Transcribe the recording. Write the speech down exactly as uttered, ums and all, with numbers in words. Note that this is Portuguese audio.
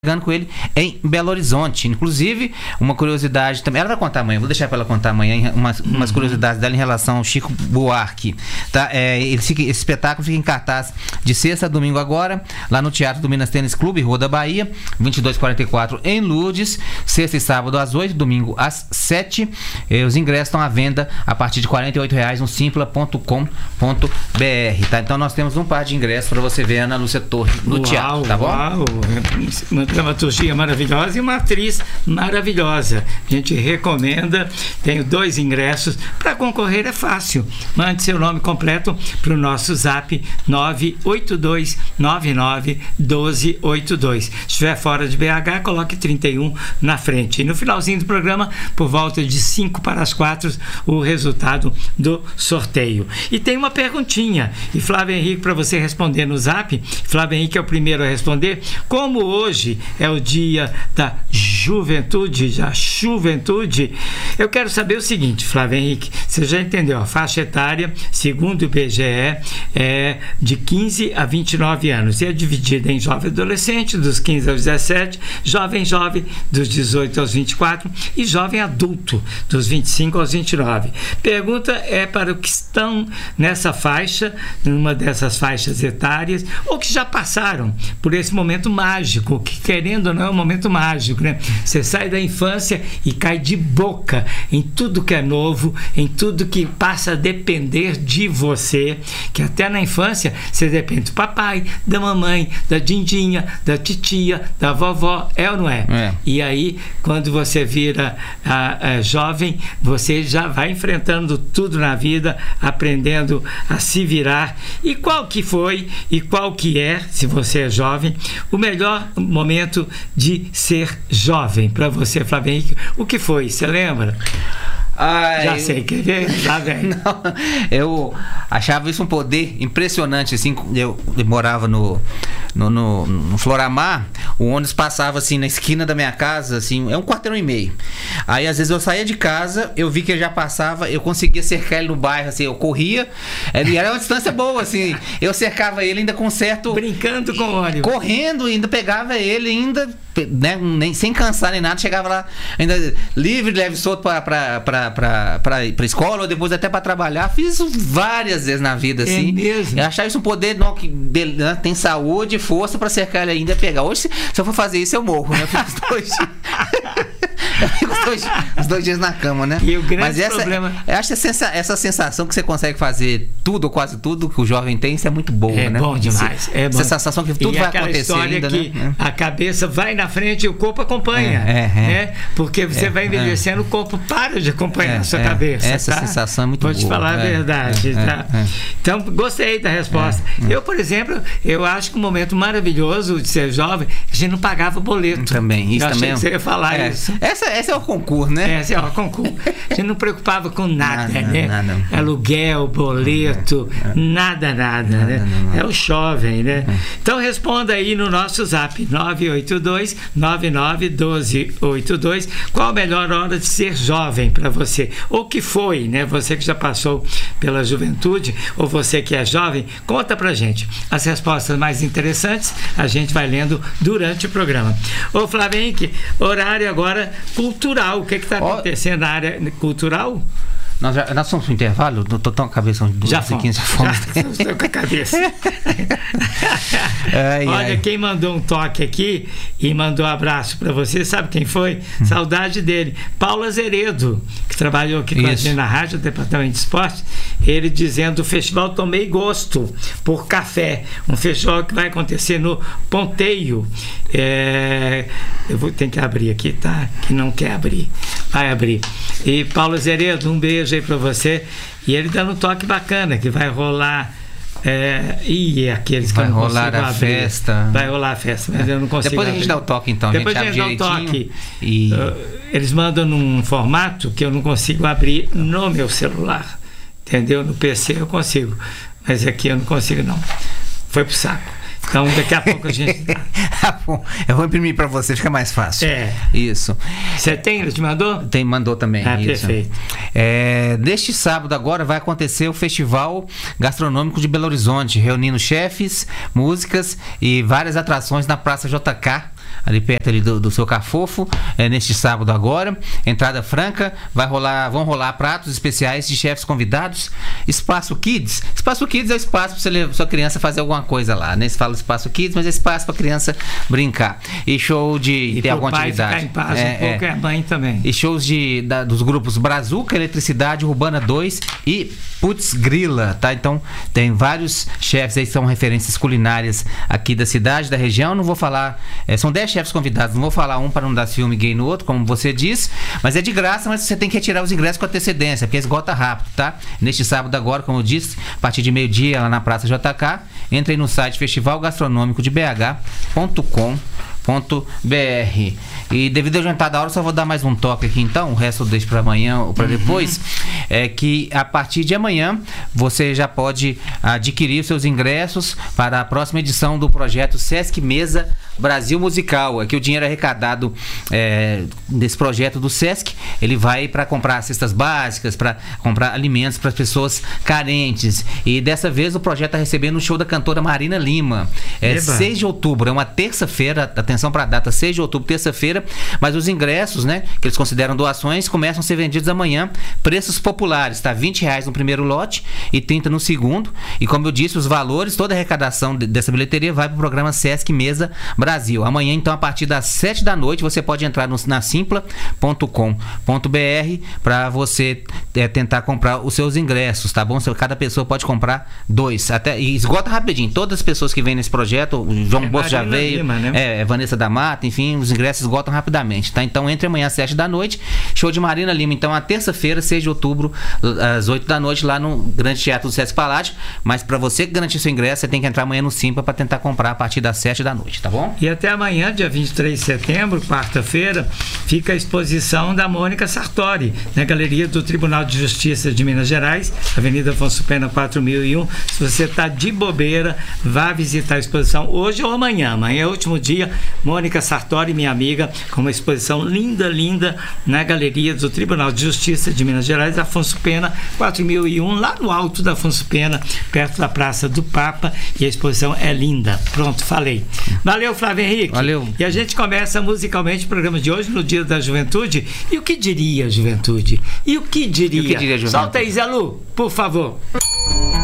com ele em Belo Horizonte. Inclusive, uma curiosidade também. Ela vai contar amanhã, vou deixar para ela contar amanhã umas, umas uhum. curiosidades dela em relação ao Chico Buarque. Tá? É, ele fica, esse espetáculo fica em cartaz de sexta a domingo agora, lá no Teatro do Minas Tênis Clube, Rua da Bahia, vinte e dois quarenta e quatro em Lourdes, sexta e sábado às oito, domingo às sete. Eh, os ingressos estão à venda a partir de quarenta e oito reais no simpla ponto com ponto br. Tá? Então nós temos um par de ingressos para você ver a Ana Lúcia Torre no uau, teatro, tá bom? Uau. Uma dramaturgia maravilhosa e uma atriz maravilhosa. A gente recomenda. Tenho dois ingressos. Para concorrer é fácil. Mande seu nome completo para o nosso zap nove oito dois nove nove um dois oito dois. Se estiver fora de B H, coloque trinta e um na frente. E no finalzinho do programa, por volta de cinco para as quatro, o resultado do sorteio. E tem uma perguntinha. E Flávio Henrique, para você responder no zap, Flávio Henrique é o primeiro a responder. Como hoje é o dia da juventude, da juventude, eu quero saber o seguinte, Flávio Henrique, você já entendeu, a faixa etária, segundo o I B G E, é de quinze a vinte e nove anos, e é dividida em jovem adolescente, dos quinze aos dezessete, jovem jovem, dos dezoito aos vinte e quatro, e jovem adulto, dos vinte e cinco aos vinte e nove. Pergunta é para os que estão nessa faixa, numa dessas faixas etárias, ou que já passaram por esse momento mágico, que querendo ou não é um momento mágico, né? Você sai da infância e cai de boca em tudo que é novo, em tudo que passa a depender de você, que até na infância você depende do papai, da mamãe, da dindinha, da titia, da vovó, é ou não é? É. E aí, quando você vira a, a jovem, você já vai enfrentando tudo na vida, aprendendo a se virar. E qual que foi e qual que é, se você é jovem, o melhor momento de ser jovem para você, Flávio Henrique? O que foi? Você lembra? Ai, já sei, quer ver? Lá vem. Não, eu achava isso um poder impressionante, assim, eu, eu morava no, no, no, no Floramar, o ônibus passava assim na esquina da minha casa, assim, é um quarteirão e meio. Aí às vezes eu saía de casa, eu vi que ele já passava, eu conseguia cercar ele no bairro, assim, eu corria, e era uma distância boa, assim, eu cercava ele ainda com certo... Brincando com o ônibus. Correndo, ainda pegava ele, ainda... Né, nem, sem cansar nem nada, chegava lá ainda livre, leve, solto para para escola ou depois até para trabalhar. Fiz isso várias vezes na vida, assim. É mesmo? Eu achava isso um poder não, que né, tem saúde e força para cercar ele ainda e pegar. Hoje, se, se eu for fazer isso, eu morro, né? Eu fico os dois eu fico os dois, os dois dias na cama, né? E o grande Mas essa, problema... eu acho essa, essa sensação que você consegue fazer tudo ou quase tudo que o jovem tem, isso é muito boa, é né? Bom demais, é bom. Essa sensação que tudo e vai acontecer ainda, que né? A cabeça vai na frente e o corpo acompanha, é, é, né? É, porque você é, vai envelhecendo, é, o corpo para de acompanhar é, a sua é, cabeça. Essa tá? sensação é muito Vou boa. Vou te falar é, a verdade. É, tá? é, é. Então, gostei da resposta. É, é. Eu, por exemplo, eu acho que um momento maravilhoso de ser jovem, a gente não pagava boleto. Também, isso eu também. Achei que você ia falar é. isso. Essa, essa é o concurso, né? Esse é o concurso. A gente não preocupava com nada, nada né? Nada. Aluguel, boleto, é, é. nada, nada, nada, né? Não, não. É o jovem, né? É. Então responda aí no nosso zap nove oito dois nove nove um dois oito dois qual a melhor hora de ser jovem para você? Ou que foi, né? Você que já passou pela juventude, ou você que é jovem, conta pra gente. As respostas mais interessantes a gente vai lendo durante o programa. Ô Flávio Henrique, horário agora cultural. O que está acontecendo oh. na área cultural? Nós, já, nós somos no intervalo? Estou com a cabeça de já fomos. Já fomos. Estou com a cabeça. ai, Olha, ai. Quem mandou um toque aqui e mandou um abraço para você, sabe quem foi? Hum. Saudade dele. Paulo Azeredo, que trabalhou aqui com a gente na rádio, no departamento de esporte, ele dizendo o festival Tomei Gosto por Café, um festival que vai acontecer no Ponteio. É, eu vou ter que abrir aqui, tá? Que não quer abrir. Vai abrir. E Paulo Azeredo, um beijo aí pra você. E ele dando um toque bacana, que vai rolar. É, e aqueles que vai eu não rolar a abrir. festa. Vai rolar a festa, mas é. eu não consigo. Depois a gente abrir. dá o toque, então. Depois a gente, a gente dá o toque. E... Uh, eles mandam num formato que eu não consigo abrir no meu celular. Entendeu? No P C eu consigo. Mas aqui eu não consigo, não. Foi pro saco. Então, daqui a pouco a gente... Ah, bom. Eu vou imprimir para você, fica mais fácil. É. Isso. Você tem? Ele te mandou? Tem, mandou também. Ah, isso. Perfeito. É, neste sábado agora vai acontecer o Festival Gastronômico de Belo Horizonte, reunindo chefes, músicas e várias atrações na Praça J K, ali perto ali do, do seu Cafofo, é, neste sábado agora. Entrada franca, vai rolar, vão rolar pratos especiais de chefes convidados. Espaço Kids. Espaço Kids é o espaço para você levar sua criança fazer alguma coisa lá, né? Você fala Espaço Kids, mas é espaço para criança brincar. E show de e ter alguma pai atividade. Ficar em paz é, um pouco, é. é a mãe também. E shows de, da, dos grupos Brazuca, Eletricidade, Urbana dois e Putz Grila, tá? Então tem vários chefes aí que são referências culinárias aqui da cidade, da região. Não vou falar, é, são dez chefes convidados, não vou falar um para não dar filme gay no outro, como você disse, mas é de graça, mas você tem que retirar os ingressos com antecedência, porque esgota rápido, tá? Neste sábado agora, como eu disse, a partir de meio-dia lá na Praça J K, entre aí no site festival gastronômico de b h ponto com ponto b r. E devido ao jantar da hora, só vou dar mais um toque aqui então, o resto eu deixo para amanhã ou para depois. Uhum. É que a partir de amanhã você já pode adquirir seus ingressos para a próxima edição do projeto Sesc Mesa Brasil Musical. Aqui o dinheiro arrecadado é, desse projeto do Sesc, ele vai para comprar cestas básicas, para comprar alimentos para as pessoas carentes. E dessa vez o projeto está recebendo o show da cantora Marina Lima. É Eba. seis de outubro, é uma terça-feira, atenção para a data, seis de outubro, terça-feira, mas os ingressos, né, que eles consideram doações, começam a ser vendidos amanhã, preços populares, tá? vinte reais no primeiro lote e trinta no segundo. E como eu disse, os valores, toda a arrecadação de, dessa bilheteria vai para o programa Sesc Mesa Brasil. Amanhã, então, a partir das sete da noite, você pode entrar no, na simpla ponto com ponto b r para você é, tentar comprar os seus ingressos, tá bom? Cada pessoa pode comprar dois. Até, e esgota rapidinho. Todas as pessoas que vêm nesse projeto, o João é Bolso já veio, Lima, né? é, é Vanessa da Mata, enfim, os ingressos esgotam rapidamente, tá? Então, entre amanhã às sete da noite, show de Marina Lima. Então, a terça-feira, seis de outubro, às oito da noite, lá no Grande Teatro do Sesc Palácio. Mas para você garantir seu ingresso, você tem que entrar amanhã no Simpla para tentar comprar a partir das sete da noite, tá bom? E até amanhã, dia vinte e três de setembro, quarta-feira, fica a exposição da Mônica Sartori, na Galeria do Tribunal de Justiça de Minas Gerais, Avenida Afonso Pena quatro mil e um. Se você está de bobeira, vá visitar a exposição hoje ou amanhã. Amanhã é o último dia. Mônica Sartori, minha amiga, com uma exposição linda, linda, na Galeria do Tribunal de Justiça de Minas Gerais, Afonso Pena quatro mil e um, lá no alto da Afonso Pena, perto da Praça do Papa, e a exposição é linda. Pronto, falei. Valeu, Flávio Henrique. Valeu. E a gente começa musicalmente o programa de hoje, no Dia da Juventude. E o que diria a juventude? E o que diria? E o que diria a juventude? Solta aí, Zé Lu, por favor.